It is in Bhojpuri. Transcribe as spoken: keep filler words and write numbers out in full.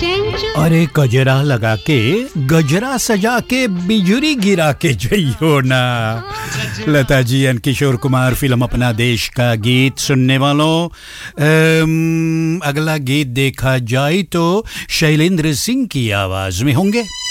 अरे कजरा लगा के गजरा सजा के बिजुरी गिरा के जइयो ना। लता जी एंड किशोर कुमार फिल्म अपना देश का गीत सुनने वालों, अगला गीत देखा जाए तो शैलेंद्र सिंह की आवाज में होंगे।